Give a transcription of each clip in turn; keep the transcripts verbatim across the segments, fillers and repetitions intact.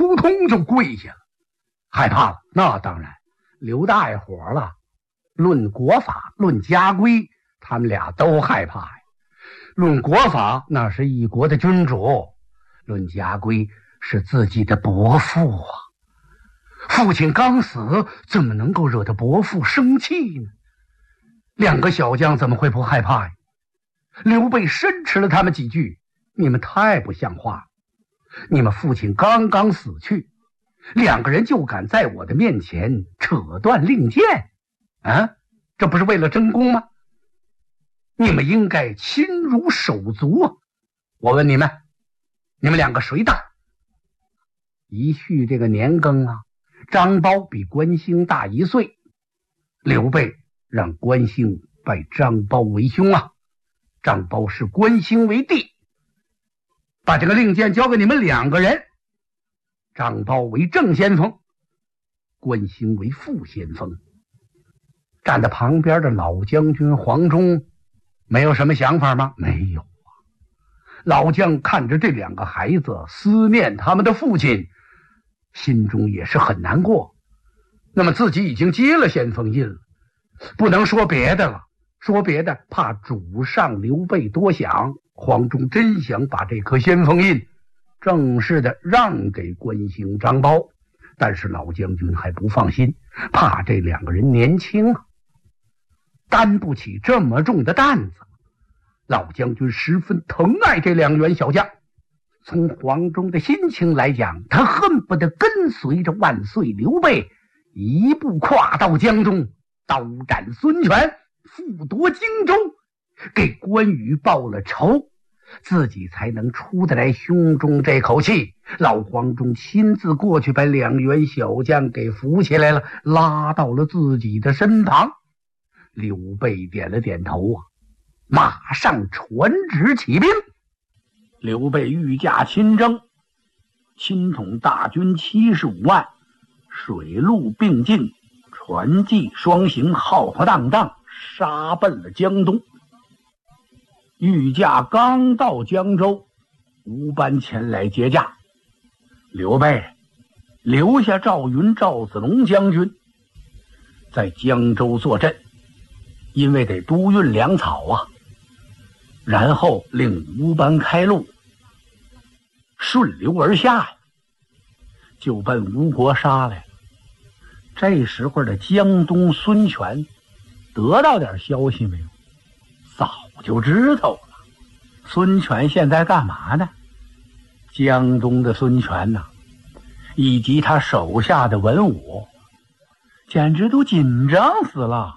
扑通就跪下了。害怕了，那当然，刘大爷火了。论国法，论家规，他们俩都害怕呀。论国法，那是一国的君主；论家规，是自己的伯父啊。父亲刚死，怎么能够惹得伯父生气呢？两个小将怎么会不害怕呀？刘备申斥了他们几句：“你们太不像话了！你们父亲刚刚死去，两个人就敢在我的面前扯断令箭，啊，这不是为了争功吗？你们应该亲如手足啊！我问你们，你们两个谁大？”一叙这个年庚啊，张苞比关兴大一岁，刘备让关兴拜张苞为兄啊，张苞视关兴为弟，把这个令箭交给你们两个人，张苞为正先锋，关兴为副先锋。站在旁边的老将军黄忠没有什么想法吗？没有啊。老将看着这两个孩子思念他们的父亲，心中也是很难过。那么自己已经接了先锋印了，不能说别的了，说别的怕主上刘备多想。黄忠真想把这颗先锋印正式的让给关兴张苞，但是老将军还不放心，怕这两个人年轻啊，担不起这么重的担子。老将军十分疼爱这两员小将，从黄忠的心情来讲，他恨不得跟随着万岁刘备一步跨到江中，刀斩孙权，复夺荆州，给关羽报了仇，自己才能出得来胸中这口气。老黄忠亲自过去把两员小将给扶起来了，拉到了自己的身旁。刘备点了点头啊，马上传旨起兵。刘备御驾亲征，亲统大军七十五万，水陆并进，船骑双行，浩浩荡荡杀奔了江东。御驾刚到江州，吴班前来接驾。刘备留下赵云、赵子龙将军在江州坐镇，因为得督运粮草啊。然后令吴班开路，顺流而下呀，就奔吴国杀来了。这时候的江东孙权得到点消息没有？早就知道了。孙权现在干嘛呢？江东的孙权呢，以及他手下的文武简直都紧张死了。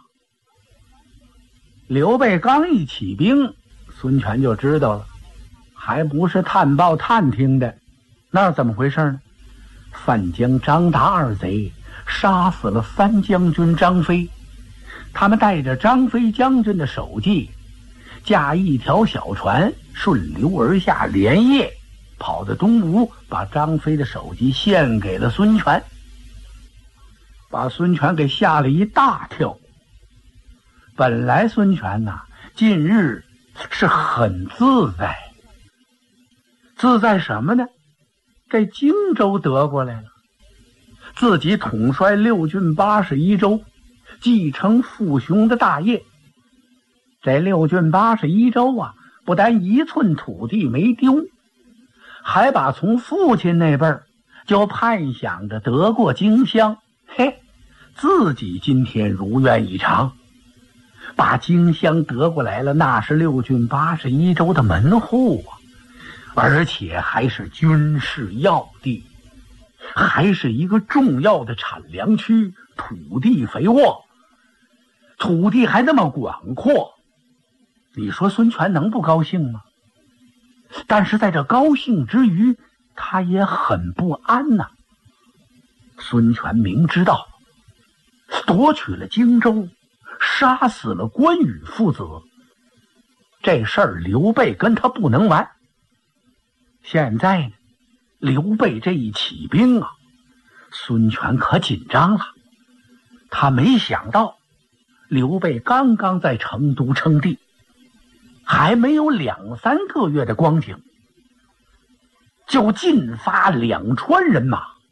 刘备刚一起兵，孙权就知道了，还不是探报探听的，那怎么回事呢？范江、张达二贼杀死了三将军张飞，他们带着张飞将军的首级，驾一条小船顺流而下，连夜跑到东吴，把张飞的首级献给了孙权，把孙权给吓了一大跳。本来孙权呐，近日是很自在，自在什么呢？这荆州得过来了，自己统帅六郡八十一州，继承父兄的大业。这六郡八十一州啊，不但一寸土地没丢，还把从父亲那辈儿就盼想着得过荆襄，嘿，自己今天如愿以偿，把荆襄得过来了，那是六郡八十一州的门户啊，而且还是军事要地，还是一个重要的产粮区，土地肥沃，土地还那么广阔，你说孙权能不高兴吗？但是在这高兴之余，他也很不安呐、啊。孙权明知道夺取了荆州，杀死了关羽父子，这事儿刘备跟他不能完。现在呢，刘备这一起兵啊，孙权可紧张了。他没想到刘备刚刚在成都称帝，还没有两三个月的光景，就进发两川人马，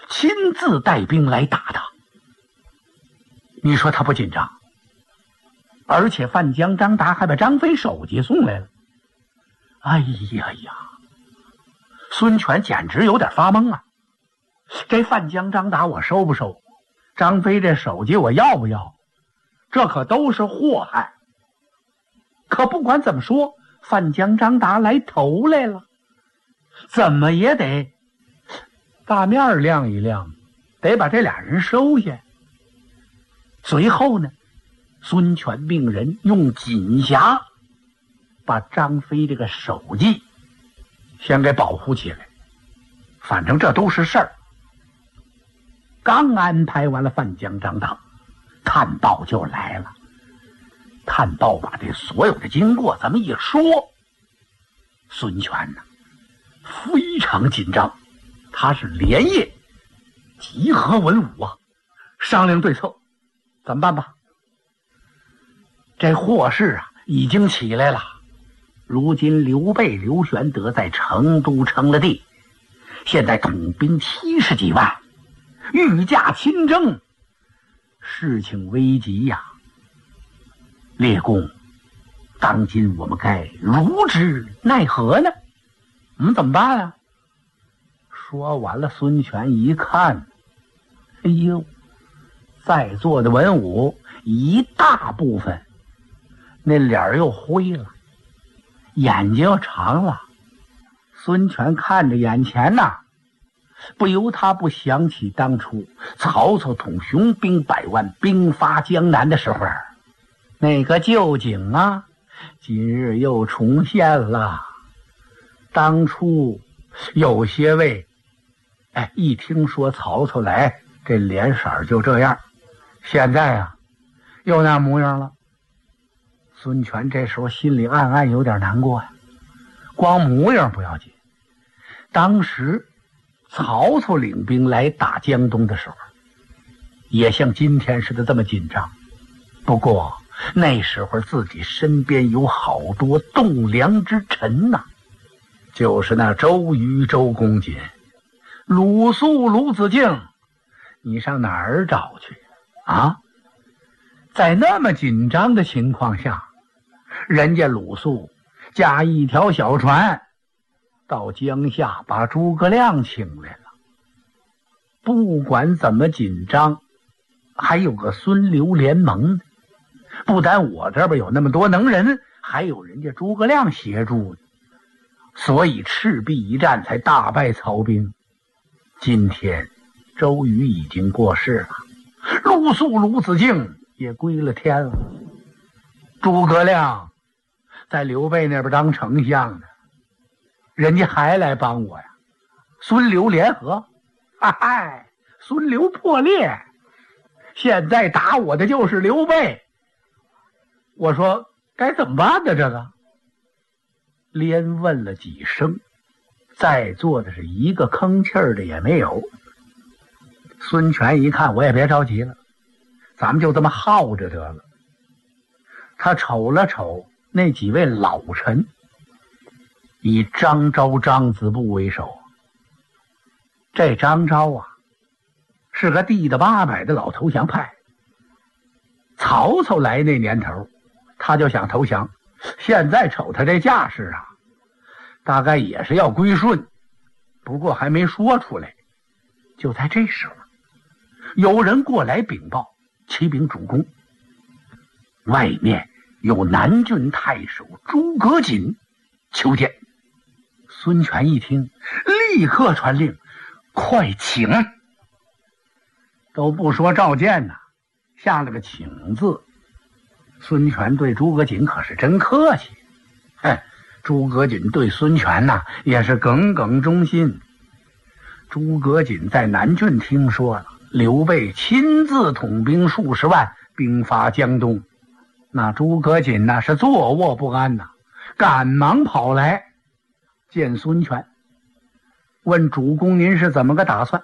亲自带兵来打他。你说他不紧张？而且范江张达还把张飞首级送来了。哎呀呀，孙权简直有点发懵啊！这范江张达我收不收？张飞这首级我要不要？这可都是祸害。可不管怎么说，范江张达来投来了，怎么也得大面亮一亮，得把这俩人收下。随后呢，孙权命人用锦匣把张飞这个首级先给保护起来。反正这都是事儿。刚安排完了范江张达，探报就来了。探报把这所有的经过咱们一说，孙权呢非常紧张，他是连夜集合文武啊，商量对策。怎么办吧？这祸事啊已经起来了。如今刘备刘玄德在成都成了帝，现在统兵七十几万，御驾亲征，事情危急呀！列公，当今我们该如之奈何呢？我们怎么办啊？说完了，孙权一看，哎呦，在座的文武一大部分那脸儿又灰了，眼睛又长了。孙权看着眼前呐，不由他不想起当初曹操统雄兵百万兵发江南的时候，那个旧景啊，今日又重现了。当初有些位哎，一听说曹操来，这脸色就这样，现在啊又那模样了。孙权这时候心里暗暗有点难过呀。光模样不要紧，当时曹操领兵来打江东的时候，也像今天似的这么紧张。不过那时候自己身边有好多栋梁之臣呐、啊，就是那周瑜、周公瑾、鲁肃、鲁子敬，你上哪儿找去啊？在那么紧张的情况下，人家鲁肃驾一条小船到江夏把诸葛亮请来了。不管怎么紧张，还有个孙刘联盟，不但我这边有那么多能人，还有人家诸葛亮协助的，所以赤壁一战才大败曹兵。今天周瑜已经过世了，鲁肃、鲁子敬也归了天了，诸葛亮在刘备那边当丞相呢，人家还来帮我呀。孙刘联合，嗨嗨，孙刘破裂，现在打我的就是刘备。我说该怎么办呢？这个连问了几声，在座的是一个吭气儿的也没有。孙权一看，我也别着急了，咱们就这么耗着得了。他瞅了瞅那几位老臣，以张昭、张子布为首。这张昭啊，是个地的八百的老投降派。曹操来那年头，他就想投降，现在瞅他这架势啊，大概也是要归顺，不过还没说出来。就在这时候，有人过来禀报，启禀主公，外面有南郡太守诸葛瑾求见。孙权一听，立刻传令，快请。都不说召见呐，下了个请字。孙权对诸葛瑾可是真客气，嘿，诸葛瑾对孙权呐也是耿耿忠心。诸葛瑾在南郡听说了刘备亲自统兵数十万，兵发江东，那诸葛瑾呐是坐卧不安呐，赶忙跑来见孙权，问主公您是怎么个打算。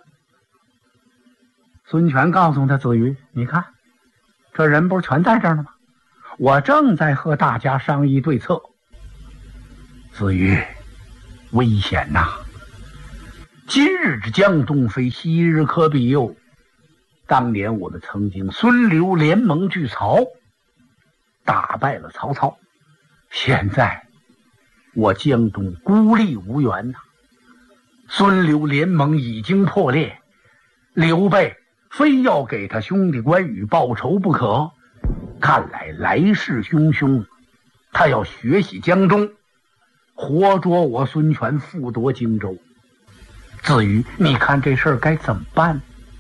孙权告诉他，子瑜，你看这人不是全在这儿呢吗？我正在和大家商议对策。子瑜，危险呐！ 今日之江东，非昔日可比哟。当年我们曾经孙刘联盟拒曹，打败了曹操。现在我江东孤立无援呐、啊，孙刘联盟已经破裂，刘备非要给他兄弟关羽报仇不可。看来来势汹汹，他要血洗江东，活捉我孙权，复夺荆州。至于你看这事儿该怎么办？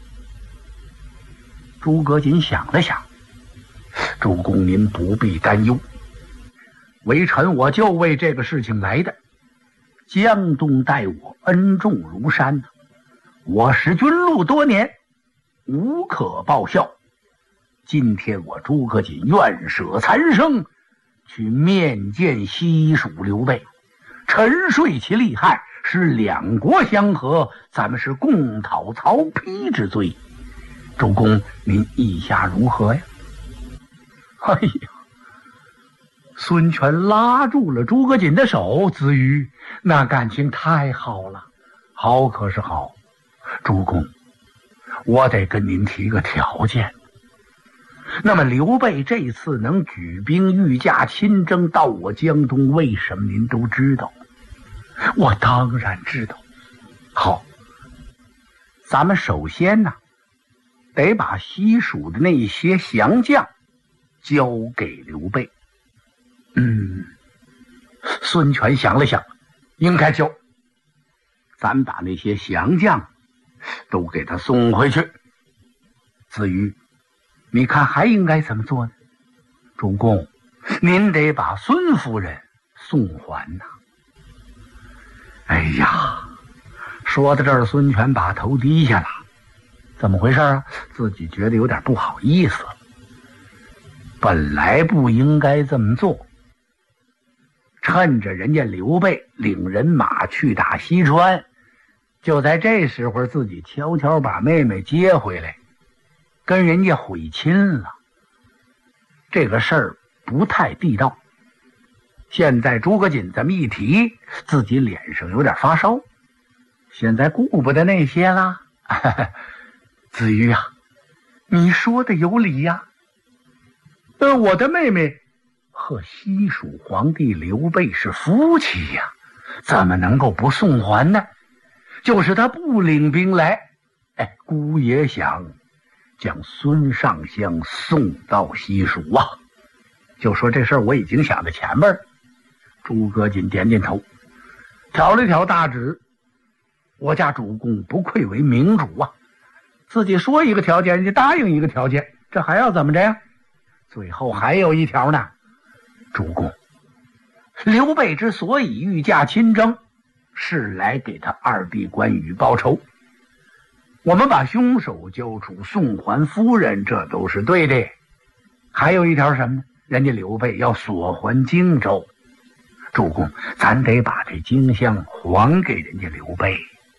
诸葛瑾想了想，主公您不必担忧，微臣我就为这个事情来的。江东待我恩重如山，我使军禄多年，无可报效。今天我诸葛瑾愿舍残生，去面见西蜀刘备，沉睡其利害，使两国相和，咱们是共讨曹丕之罪。主公您意下如何呀？哎呀，孙权拉住了诸葛瑾的手，子瑜，那感情太好了。好可是好，主公，我得跟您提个条件。那么刘备这次能举兵御驾亲征到我江东，为什么您都知道？我当然知道。好，咱们首先呢，得把西蜀的那些降将交给刘备。嗯，孙权想了想，应该交。咱们把那些降将都给他送回去。至于你看还应该怎么做呢？主公，您得把孙夫人送还呐、啊。哎呀，说到这儿，孙权把头低下了。怎么回事啊？自己觉得有点不好意思了。本来不应该这么做，趁着人家刘备领人马去打西川，就在这时候自己悄悄把妹妹接回来，跟人家悔亲了。这个事儿不太地道。现在诸葛瑾这么一提，自己脸上有点发烧。现在顾不得那些了。子瑜啊，你说的有理呀、啊。呃，我的妹妹和西蜀皇帝刘备是夫妻呀、啊，怎么能够不送还呢？就是他不领兵来，哎，姑也想将孙尚香送到西蜀啊。就说这事儿我已经想在前边了。诸葛瑾点点头，挑了挑大指，我家主公不愧为明主啊，自己说一个条件，人家答应一个条件，这还要怎么着呀？最后还有一条呢。主公，刘备之所以御驾亲征，是来给他二弟关羽报仇。我们把凶手交出，送还夫人，这都是对的。还有一条什么呢？人家刘备要索还荆州。主公，咱得把这荆襄还给人家刘备。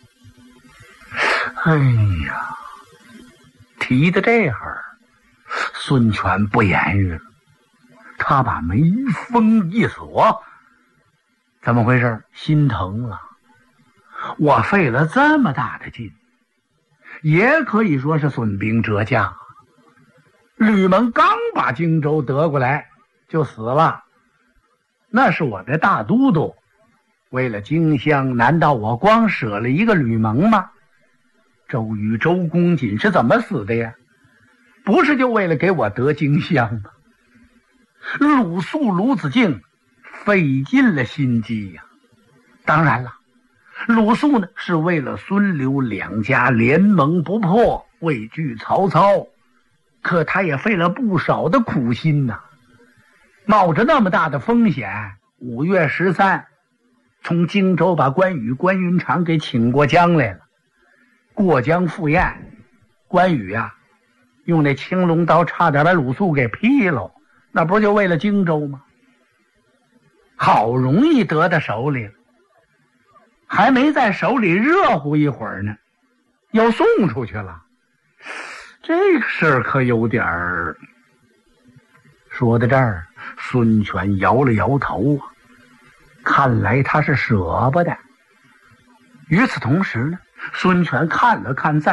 哎呀，提到这会儿，孙权不言语了，他把眉峰一锁。怎么回事？心疼了。我费了这么大的劲，也可以说是损兵折将。吕蒙刚把荆州得过来就死了，那是我的大都督。为了荆襄，难道我光舍了一个吕蒙吗？周瑜、周公瑾是怎么死的呀？不是就为了给我得荆襄吗？鲁肃、鲁子敬费尽了心机呀。当然了，鲁肃呢是为了孙刘两家联盟不破，畏惧曹操，可他也费了不少的苦心呐。冒着那么大的风险，五月十三从荆州把关羽、关云长给请过江来了。过江赴宴，关羽啊用那青龙刀差点把鲁肃给劈了，那不就为了荆州吗？好容易得到手里了，还没在手里热乎一会儿呢，要送出去了。这个事儿可有点儿。说到这儿，孙权摇了摇头啊，看来他是舍不得。与此同时呢， 孙权看了看，再